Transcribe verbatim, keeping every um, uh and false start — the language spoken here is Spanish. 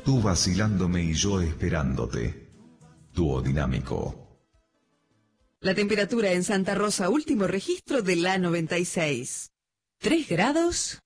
Tú vacilándome y yo esperándote. Dúo dinámico. La temperatura en Santa Rosa, último registro de la noventa y seis. tres grados